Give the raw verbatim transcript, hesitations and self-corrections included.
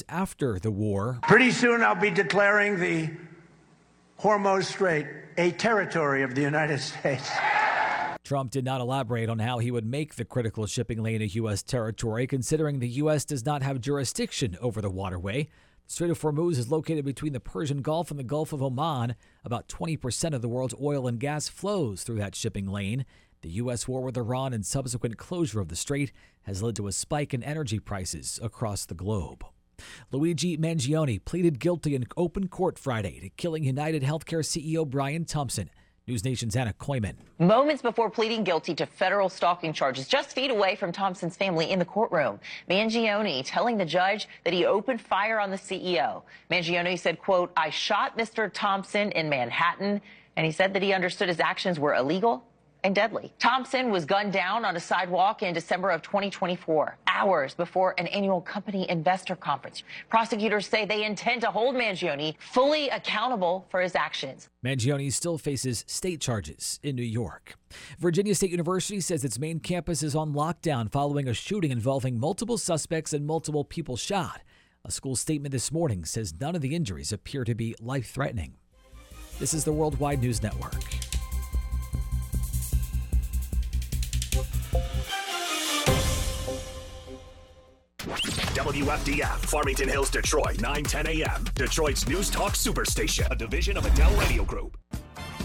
after the war. Pretty soon I'll be declaring the Hormuz Strait a territory of the United States. Trump did not elaborate on how he would make the critical shipping lane a U S territory, considering the U S does not have jurisdiction over the waterway. The Strait of Hormuz is located between the Persian Gulf and the Gulf of Oman. About twenty percent of the world's oil and gas flows through that shipping lane. The U S war with Iran and subsequent closure of the strait has led to a spike in energy prices across the globe. Luigi Mangione pleaded guilty in open court Friday to killing United Healthcare C E O Brian Thompson. News Nation's Anna Koyman. Moments before pleading guilty to federal stalking charges, just feet away from Thompson's family in the courtroom. Mangione telling the judge that he opened fire on the C E O. Mangione said, quote, "I shot Mister Thompson in Manhattan," and he said that he understood his actions were illegal and deadly. Thompson was gunned down on a sidewalk in December of twenty twenty-four, hours before an annual company investor conference. Prosecutors say they intend to hold Mangione fully accountable for his actions. Mangione still faces state charges in New York. Virginia State University says its main campus is on lockdown following a shooting involving multiple suspects and multiple people shot. A school statement this morning says none of the injuries appear to be life-threatening. This is the Worldwide News Network. W F D F, Farmington Hills, Detroit, nine ten a.m. Detroit's News Talk Superstation, a division of Adele Radio Group.